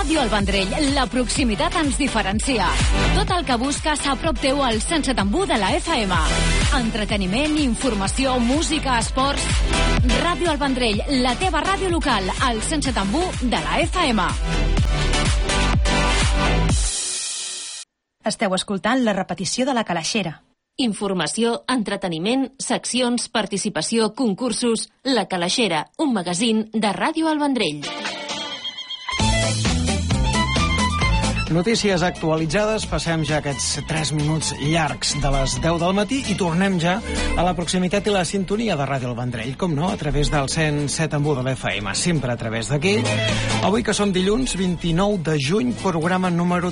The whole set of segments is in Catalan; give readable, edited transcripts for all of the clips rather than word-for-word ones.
Ràdio El Vendrell, la proximitat ens diferencia. Tot el que busques a prop teu al 107.1 de la FM. Entreteniment, informació, música, esports... Ràdio El Vendrell, la teva ràdio local, al 107.1 de la FM. Esteu escoltant la repetició de La Calaixera. Informació, entreteniment, seccions, participació, concursos... La Calaixera, un magazín de Ràdio El Vendrell. Notícies actualitzades, passem ja aquests 3 minuts llargs de les 10 del matí i tornem ja a la proximitat i la sintonia de Ràdio El Vendrell, com no, a través del 107.1 de l'FM, sempre a través d'aquí. Avui que som dilluns 29 de juny, programa número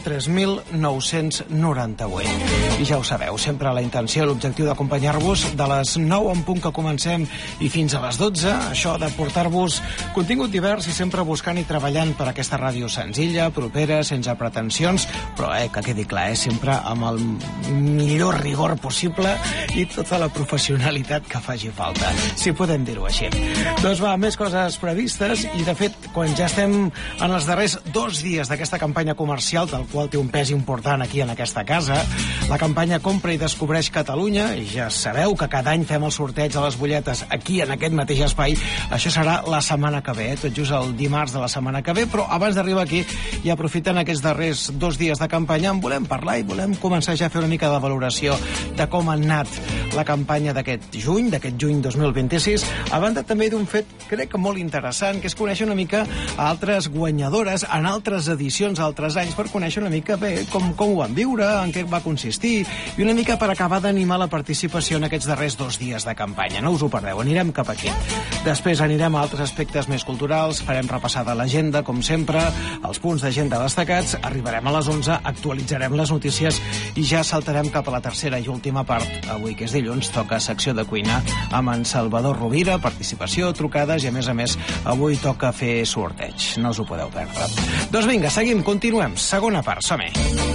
3998. I ja ho sabeu, sempre la intenció, l'objectiu d'acompanyar-vos de les 9 en punt que comencem i fins a les 12, això de portar-vos contingut divers i sempre buscant i treballant per aquesta ràdio senzilla, propera, sense pretensions, però que quedi clar, sempre amb el millor rigor possible i tota la professionalitat que faci falta, si podem dir-ho així. Doncs va, més coses previstes i de fet, quan ja estem en els darrers 2 dies d'aquesta campanya comercial, del qual té un pes important aquí en aquesta casa, la campanya Compra i Descobreix Catalunya, i ja sabeu que cada any fem el sorteig de les butlletes aquí en aquest mateix espai, això serà la setmana que ve, tot just el dimarts de la setmana que ve, però abans d'arribar aquí i aprofitant aquests darrers 2 dies de campanya, en volem parlar i volem començar ja a fer una mica de valoració de com ha anat la campanya d'aquest juny 2026, a banda també d'un fet, crec que molt interessant, que és conèixer una mica a altres guanyadores en altres edicions, altres anys, per conèixer una mica bé com ho van viure, en què va consistir, i una mica per acabar d'animar la participació en aquests darrers 2 dies de campanya. No us ho perdeu, anirem cap aquí. Després anirem a altres aspectes més culturals, farem repassada l'agenda, com sempre, els punts d'agenda destacats, arribarem a les 11, actualitzarem les notícies i ja saltarem cap a la tercera i última part. Avui, que és dilluns, toca secció de cuina amb en Salvador Rovira, participació, trucades i, a més, avui toca fer sorteig. No us ho podeu perdre. Doncs vinga, seguim, continuem. Segona part, som-hi.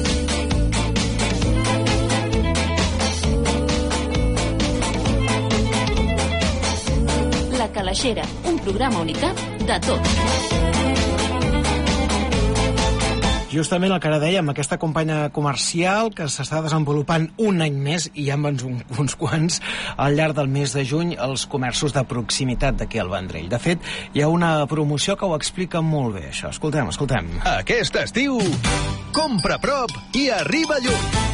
La Calaixera, un programa unicat de tot. Justament el que ara dèiem, aquesta campanya comercial que s'està desenvolupant un any més i ja en uns quants al llarg del mes de juny als comerços de proximitat d'aquí al Vendrell. De fet, hi ha una promoció que ho explica molt bé, això. Escoltem. Aquest estiu, compra a prop i arriba lluny.